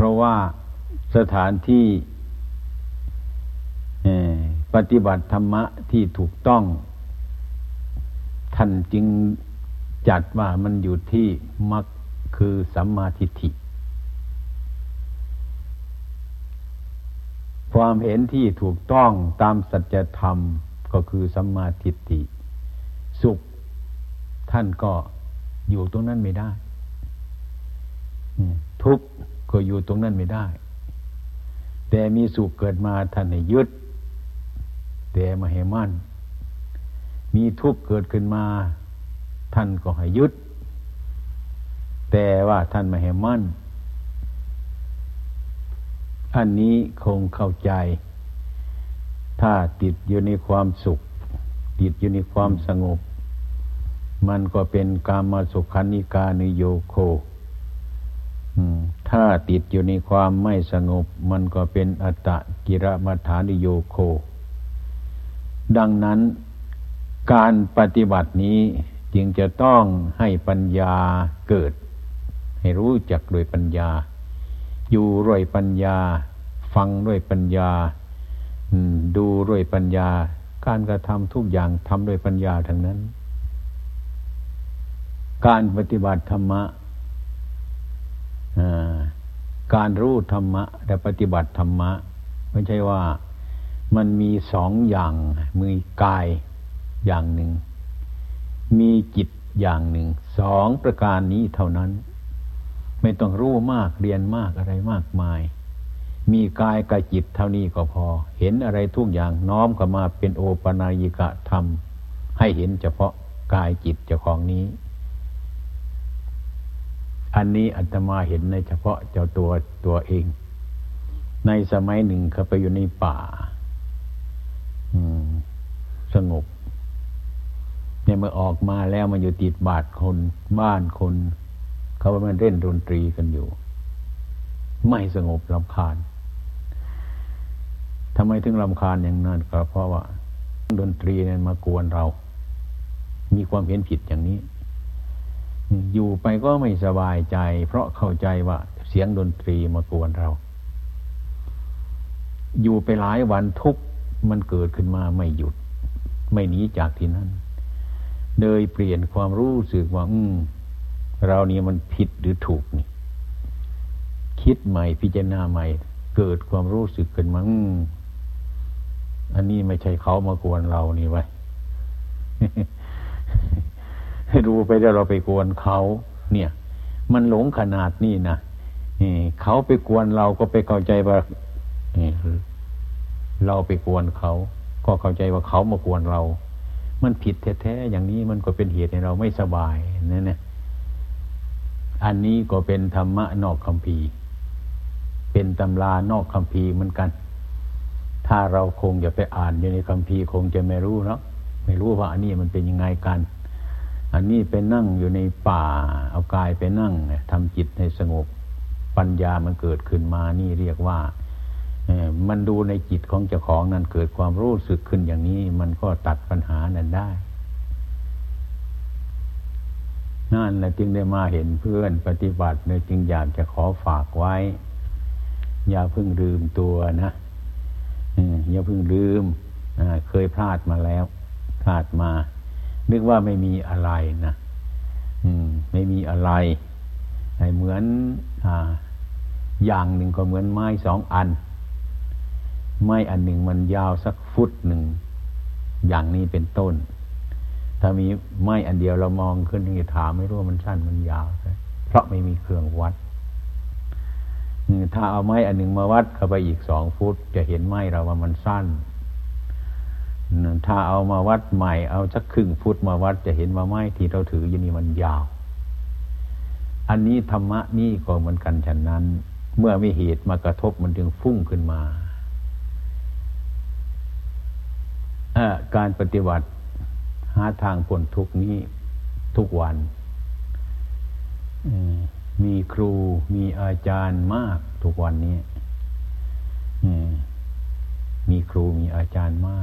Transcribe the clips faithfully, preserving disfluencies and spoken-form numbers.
ราะว่าสถานที่ปฏิบัติธรรมะที่ถูกต้องท่านจึงจัดว่ามันอยู่ที่มรรคคือสัมมาทิฏฐิความเห็นที่ถูกต้องตามสัจธรรมก็คือสัมมาทิฏฐิสุขท่านก็อยู่ตรงนั้นไม่ได้ทุกข์ก็อยู่ตรงนั้นไม่ได้แต่มีสุขเกิดมาท่านให้ยึดแต่ไม่ให้มั่นมีทุกข์เกิดขึ้นมาท่านก็ให้ยึดแต่ว่าท่านไม่ให้มั่นอันนี้คงเข้าใจถ้าติดอยู่ในความสุขติดอยู่ในความสงบมันก็เป็นกามสุขันธิกานิโยโคถ้าติดอยู่ในความไม่สงบมันก็เป็นอัตตกิรมัฏฐานิโยโคดังนั้นการปฏิบัตินี้จึงจะต้องให้ปัญญาเกิดให้รู้จักโดยปัญญาอยู่ด้วยปัญญาฟังด้วยปัญญาดูด้วยปัญญาการกระทำทุกอย่างทำด้วยปัญญาทั้งนั้นการปฏิบัติธรรมะการรู้ธรรมะและปฏิบัติธรรมะไม่ใช่ว่ามันมีสองอย่างมีกายอย่างหนึ่งมีจิตอย่างหนึ่งสองประการนี้เท่านั้นไม่ต้องรู้มากเรียนมากอะไรมากมายมีกายกับจิตเท่านี้ก็พอเห็นอะไรทุกอย่างน้อมเข้ามาเป็นโอปนยิกธรรมให้เห็นเฉพาะกายจิตเจ้าของนี้อันนี้อาตมาเห็นในเฉพาะเจ้าตัวตัวเองในสมัยหนึ่งเขาไปอยู่ในป่าสงบเนี่ยเมื่อออกมาแล้วมันอยู่ติดบาดคนบ้านคนเขาว่ามันเล่นดนตรีกันอยู่ไม่สงบรำคาญทำไมถึงรำคาญอย่างนั้นก็เพราะว่าดนตรีนั้นมากวนเรามีความเห็นผิดอย่างนี้อยู่ไปก็ไม่สบายใจเพราะเข้าใจว่าเสียงดนตรีมากวนเราอยู่ไปหลายวันทุกข์มันเกิดขึ้นมาไม่หยุดไม่หนีจากที่นั้นเลยเปลี่ยนความรู้สึกว่าอืมเรานี่มันผิดหรือถูกนี่คิดใหม่พิจารณาใหม่เกิดความรู้สึกขึ้นมาอืมอันนี้ไม่ใช่เขามากวนเรานี่ไว้ ให้ดูไปแล้วเราไปกวนเขาเนี่ยมันหลงขนาดนี้นะเขาไปกวนเราก็ไปเข้าใจว่าเราไปกวนเขาก็เข้าใจว่าเขามากวนเรามันผิดแท้ๆอย่างนี้มันก็เป็นเหตุให้เราไม่สบายนั่นแหละอันนี้ก็เป็นธรรมะนอกคัมภีร์เป็นตำรานอกคัมภีร์เหมือนกันถ้าเราคงจะไปอ่านอยู่ในคัมภีร์คงจะไม่รู้เนาะไม่รู้ว่าอันนี้มันเป็นยังไงกันอันนี้ไปนั่งอยู่ในป่าเอากายไปนั่งทำจิตให้สงบปัญญามันเกิดขึ้นมานี่เรียกว่ามันดูในจิตของเจ้าของนั้นเกิดความรู้สึกขึ้นอย่างนี้มันก็ตัดปัญหานั้นได้นั่นแหละจึงได้มาเห็นเพื่อนปฏิบัติเลยจึงอยากจะขอฝากไว้อย่าเพิ่งลืมตัวนะอย่าเพิ่งลืมเคยพลาดมาแล้วพลาดมานึกว่าไม่มีอะไรนะไม่มีอะไรเหมือนอ่าอย่างหนึ่งก็เหมือนไม้สองอันไม้อันหนึ่งมันยาวสักฟุตหนึ่งอย่างนี้เป็นต้นถ้ามีไม้อันเดียวเรามองขึ้นนี่ถามไม่รู้ว่ามันสั้นมันยาวเพราะไม่มีเครื่องวัดถ้าเอาไม้อันหนึ่งมาวัดเข้าไปอีกสองฟุตจะเห็นไม้เราว่ามันสั้นถ้าเอามาวัดใหม่เอาสักครึ่งฟุตมาวัดจะเห็นว่าไม้ที่เราถืออยู่นี่มันยาวอันนี้ธรรมะนี่ก็เหมือนกันฉะนั้นเมื่อมีเหตุมากระทบมันจึงฟุ้งขึ้นมาการปฏิบัติหาทางพ้นทุกข์นี้ทุกวันมีครูมีอาจารย์มากทุกวันนี้มีครูมีอาจารย์มาก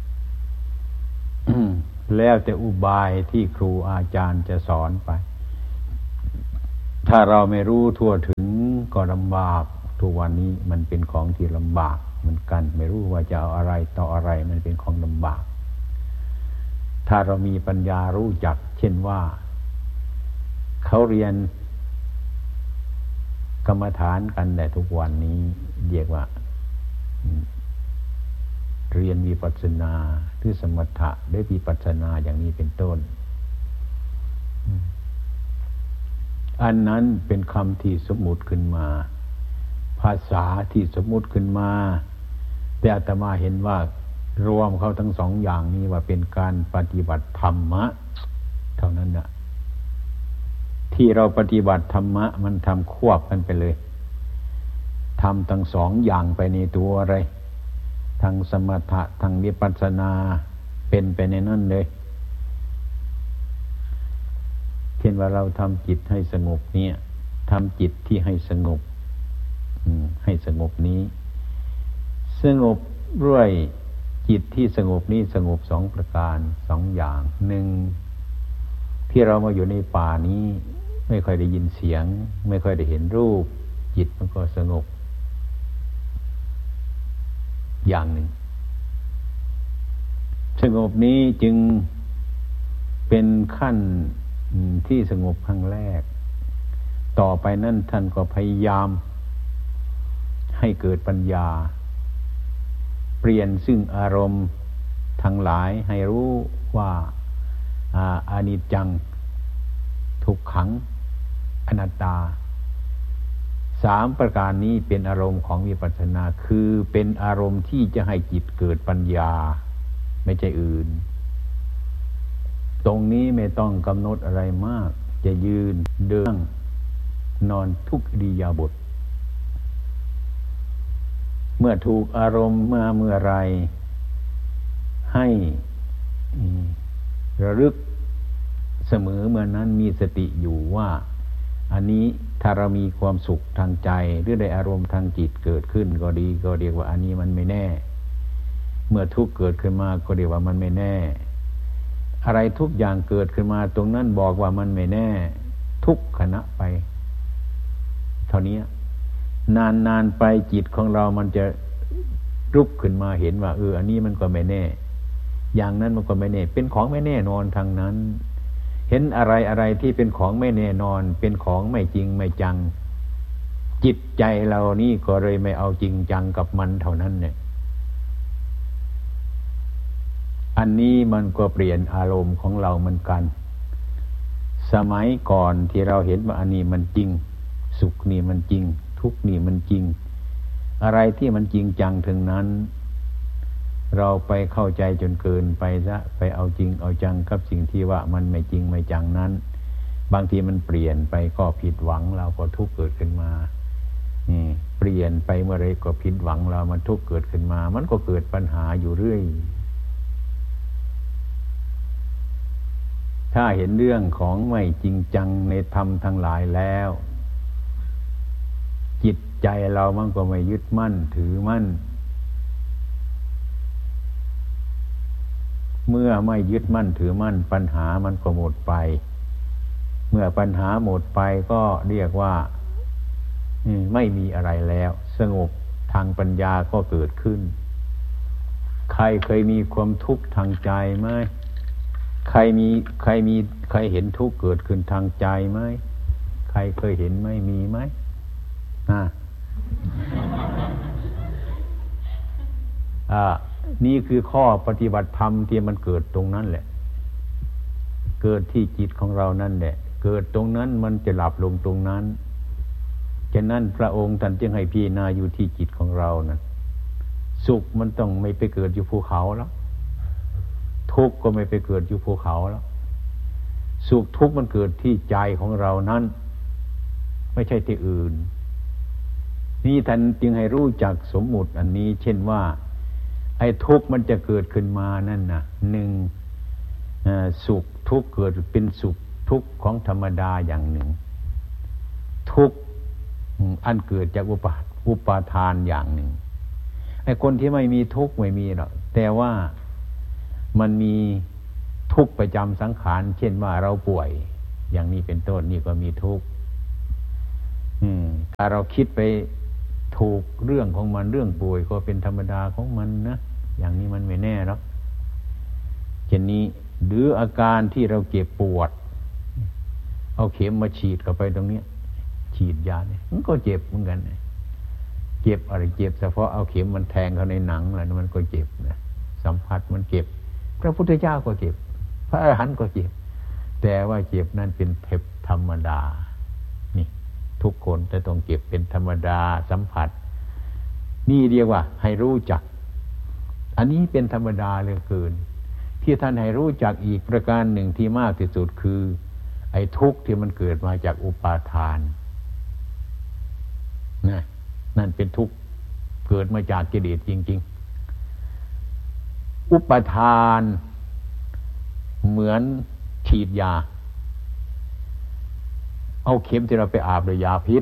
แล้วแต่อุบายที่ครูอาจารย์จะสอนไปถ้าเราไม่รู้ทั่วถึงก็ลำบากทุกวันนี้มันเป็นของที่ลำบากเหมือนกันไม่รู้ว่าจะเอาอะไรต่ออะไรมันเป็นของลำบากถ้าเรามีปัญญารู้จักเช่นว่าเขาเรียนกรรมฐานกันแต่ทุกวันนี้เรียกว่าเรียนวิปัสสนาหรือสมถะได้วิปัสสนาอย่างนี้เป็นต้นอันนั้นเป็นคำที่สมมุติขึ้นมาภาษาที่สมมุติขึ้นมาแต่อาตมาเห็นว่ารวมเขาทั้งสองอย่างนี้ว่าเป็นการปฏิบัติธรรมะเท่านั้นนะที่เราปฏิบัติธรรมะมันทำควบกันไปเลยทำทั้งสองอย่างไปในตัวอะไรทั้งสมถะทั้งวิปัสสนาเป็นไปในนั่นเลยเช่นว่าเราทำจิตให้สงบเนี่ยทำจิตที่ให้สงบให้สงบนี้สงบด้วยจิตที่สงบนี้สงบสองประการสองอย่างหนึ่งที่เรามาอยู่ในป่านี้ไม่ค่อยได้ยินเสียงไม่ค่อยได้เห็นรูปจิตมันก็สงบอย่างหนึ่งสงบนี้จึงเป็นขั้นที่สงบครั้งแรกต่อไปนั่นท่านก็พยายามให้เกิดปัญญาเปลี่ยนซึ่งอารมณ์ทั้งหลายให้รู้ว่าอนิจจังทุกขังอนัตตาสามประการนี้เป็นอารมณ์ของวิปัสสนาคือเป็นอารมณ์ที่จะให้จิตเกิดปัญญาไม่ใช่อื่นตรงนี้ไม่ต้องกำหนดอะไรมากจะยืนเดินนอนทุกอิริยาบถเมื่อถูกอารมณ์เมื่อเมื่อไรให้ระลึกเสมอเมื่อนั้นมีสติอยู่ว่าอันนี้ถ้าเรามีความสุขทางใจหรือได้อารมณ์ทางจิตเกิดขึ้นก็ดีก็เรียกว่าอันนี้มันไม่แน่เมื่อทุกข์เกิดขึ้นมาก็เรียกว่ามันไม่แน่อะไรทุกอย่างเกิดขึ้นมาตรงนั้นบอกว่ามันไม่แน่ทุกขณะไปเท่านี้นานๆไปจิตของเรามันจะรุกขึ้นมาเห็นว่าเอออันนี้มันก็ไม่แน่อย่างนั้นมันก็ไม่แน่เป็นของไม่แน่นอนทางนั้นเห็นอะไรอะไรที่เป็นของไม่แน่นอนเป็นของไม่จริงไม่จังจิตใจเรานี่ก็เลยไม่เอาจริงจังกับมันเท่านั้นเนี่ยอันนี้มันก็เปลี่ยนอารมณ์ของเราเหมือนกันสมัยก่อนที่เราเห็นว่าอันนี้มันจริงสุขนี่มันจริงทุกข์นี่มันจริงอะไรที่มันจริงจังถึงนั้นเราไปเข้าใจจนเกินไปซะไปเอาจริงเอาจังกับสิ่งที่ว่ามันไม่จริงไม่จังนั้นบางทีมันเปลี่ยนไปก็ผิดหวังเราก็ทุกข์เกิดขึ้นมานี่เปลี่ยนไปเมื่อไรก็ผิดหวังเรามันทุกข์เกิดขึ้นมามันก็เกิดปัญหาอยู่เรื่อยถ้าเห็นเรื่องของไม่จริงจังในธรรมทั้งหลายแล้วจิตใจเรามันก็ไม่ยึดมั่นถือมั่นเมื่อไม่ยึดมั่นถือมั่นปัญหามันก็หมดไปเมื่อปัญหาหมดไปก็เรียกว่าไม่มีอะไรแล้วสงบทางปัญญาก็เกิดขึ้นใครเคยมีความทุกข์ทางใจไหมใครมีใครมีใครเห็นทุกข์เกิดขึ้นทางใจไหมใครเคยเห็นไหมมีไหมอ่า อ่านี่คือข้อปฏิบัติธรรมที่มันเกิดตรงนั้นแหละเกิดที่จิตของเรานั่นแหละเกิดตรงนั้นมันจะหลับลงตรงนั้นฉะนั้นพระองค์ท่านจึงให้พิจารณาอยู่ที่จิตของเรานั่นสุขมันต้องไม่ไปเกิดอยู่ภูเขาแล้วทุกข์ก็ไม่ไปเกิดอยู่ภูเขาแล้วสุขทุกข์มันเกิดที่ใจของเรานั้นไม่ใช่ที่อื่นนี่ท่านจึงให้รู้จักสมมุติอันนี้เช่นว่าไอ้ทุกข์มันจะเกิดขึ้นมานั่นนะหนึ่งสุขทุกข์เกิดเป็นสุขทุกข์ของธรรมดาอย่างหนึ่งทุกข์อันเกิดจากอุปาอุปาทานอย่างหนึ่งไอ้คนที่ไม่มีทุกข์ไม่มีหรอกแต่ว่ามันมีทุกข์ประจำสังขารเช่นว่าเราป่วยอย่างนี้เป็นต้นนี่ก็มีทุกข์ถ้าเราคิดไปถูกเรื่องของมันเรื่องป่วยก็เป็นธรรมดาของมันนะอย่างนี้มันไม่แน่หรอกเช่นนี้หรืออาการที่เราเจ็บปวดเอาเข็มมาฉีดเข้าไปตรงนี้ฉีดยาเนี่ยมันก็เจ็บเหมือนกันเจ็บอะไรเจ็บเฉพาะเอาเข็มมันแทงเข้าในหนังแล้วมันก็เจ็บนะสัมผัสมันเจ็บพระพุทธเจ้าก็เจ็บพระอรหันต์ก็เจ็บแต่ว่าเจ็บนั่นเป็นเทปธรรมดานี่ทุกคนจะต้องเจ็บเป็นธรรมดาสัมผัสนี่เรียกว่าให้รู้จักอันนี้เป็นธรรมดาเหลือเกินที่ท่านให้รู้จักอีกประการหนึ่งที่มากที่สุดคือไอ้ทุกข์ที่มันเกิดมาจากอุปาทานนะนั่นเป็นทุกข์เกิดมาจากกิเลสจริงๆอุปาทานเหมือนฉีดยาเอาเข็มที่เราไปอาบด้วยยาพิษ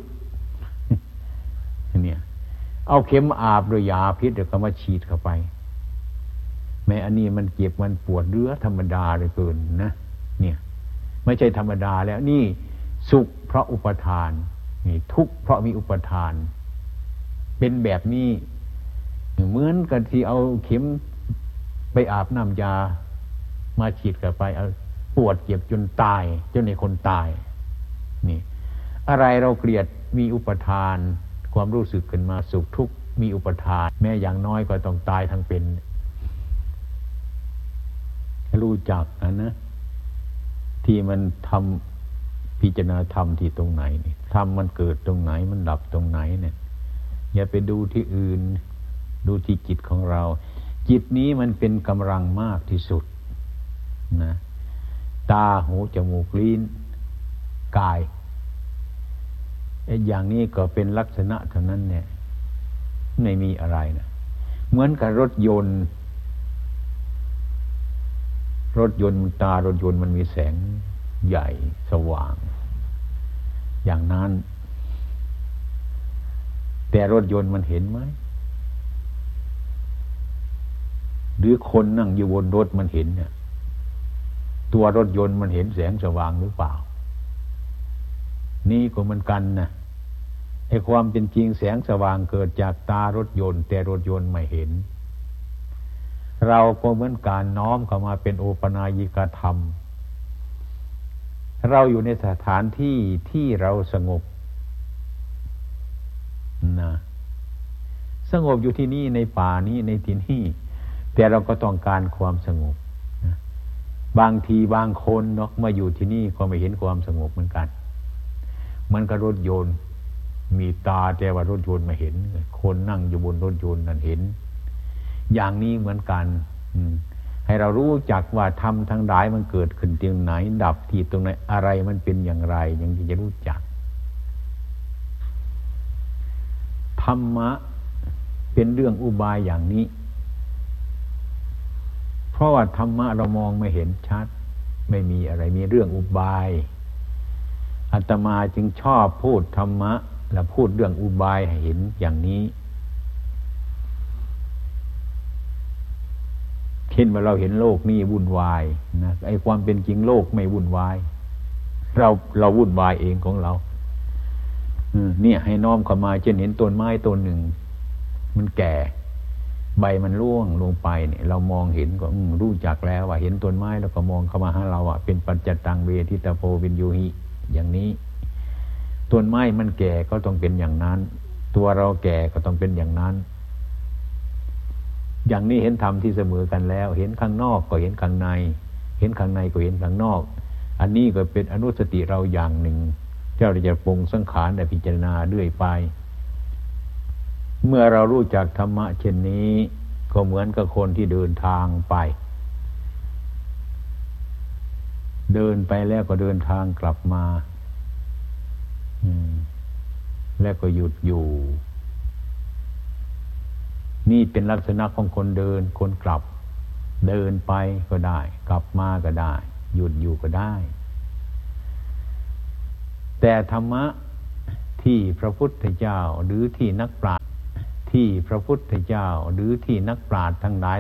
เนี่ยเอาเข็มอาบด้วยยาพิษเดี๋ยวก็มาฉีดเข้าไปแม้อันนี้มันเจ็บมันปวดเรื้อธรรมดาเลยเกินนะเนี่ยไม่ใช่ธรรมดาแล้วนี่สุขเพราะอุปทานนี่ทุกข์เพราะมีอุปทานเป็นแบบนี้เหมือนกับที่เอาเข็มไปอาบน้ำยามาฉีดเข้าไปเอาปวดเจ็บจนตายจนในคนตายนี่อะไรเราเกลียดมีอุปทานความรู้สึกขึ้นมาสุขทุกข์มีอุปทานแม้อย่างน้อยก็ต้องตายทั้งเป็นรู้จักนะนะที่มันทำพิจารณาธรรมที่ตรงไหนนี่ธรรมมันเกิดตรงไหนมันดับตรงไหนเนี่ยอย่าไปดูที่อื่นดูที่จิตของเราจิตนี้มันเป็นกำลังมากที่สุดนะตาหูจมูกลิ้นกายไอ้อย่างนี้ก็เป็นลักษณะเท่านั้นเนี่ยไม่มีอะไรนะเหมือนกับรถยนต์รถยนต์มันตารถยนต์มันมีแสงใหญ่สว่างอย่างนั้นแต่รถยนต์มันเห็นไหมหรือคนนั่งอยู่บนรถมันเห็นเนี่ยตัวรถยนต์มันเห็นแสงสว่างหรือเปล่านี่ก็เหมือนกันนะไอ้ความเป็นจริงแสงสว่างเกิดจากตารถยนต์แต่รถยนต์ไม่เห็นเราก็เหมือนการน้อมเข้ามาเป็นโอปนายกธรรมเราอยู่ในสถานที่ที่เราสงบนะสงบอยู่ที่นี่ในป่านี้ในที่นี่แต่เราก็ต้องการความสงบนะบางทีบางคนเนาะมาอยู่ที่นี่ก็ไม่เห็นความสงบเหมือนกันเหมือนกับรถยนต์มีตาแต่ว่ารถยนต์ไม่เห็นคนนั่งอยู่บนรถยนต์นั่นเห็นอย่างนี้เหมือนกันให้เรารู้จักว่าธรรมทั้งหลายมันเกิดขึ้นที่ไหนดับที่ตรงไหนอะไรมันเป็นอย่างไรอย่างที่จะรู้จักธรรมะเป็นเรื่องอุบายอย่างนี้เพราะว่าธรรมะเรามองไม่เห็นชัดไม่มีอะไรมีเรื่องอุบายอาตมาจึงชอบพูดธรรมะและพูดเรื่องอุบายให้เห็นอย่างนี้เช่นว่าเราเห็นโลกนี้วุ่นวายนะไอ้ความเป็นจริงโลกไม่วุ่นวายเราเราวุ่นวายเองของเราเนี่ยให้น้อมเข้ามาเช่นเห็นต้นไม้ต้นหนึ่งมันแก่ใบมันร่วงลงไปเนี่ยเรามองเห็นก็รู้จักแล้วว่าเห็นต้นไม้แล้วก็มองเข้ามาหาเราอ่ะเป็นปัจจตังเวทิตาโพวินยูหิอย่างนี้ต้นไม้มันแก่ก็ต้องเป็นอย่างนั้นตัวเราแก่ก็ต้องเป็นอย่างนั้นอย่างนี้เห็นธรรมที่เสมอกันแล้วเห็นข้างนอกก็เห็นข้างในเห็นข้างในก็เห็นข้างนอกอันนี้ก็เป็นอนุสติเราอย่างหนึ่งเจ้าจะปรุงสังขารและพิจารณาเรื่อยไปเมื่อเรารู้จักธรรมะเช่นนี้ก็เหมือนกับคนที่เดินทางไปเดินไปแล้วก็เดินทางกลับมาแล้วก็หยุดอยู่นี่เป็นลักษณะของคนเดินคนกลับเดินไปก็ได้กลับมาก็ได้หยุดอยู่ก็ได้แต่ธรรมะที่พระพุทธเจ้าหรือที่นักปราชญ์ที่พระพุทธเจ้าหรือที่นักปราชญ์ทั้งหลาย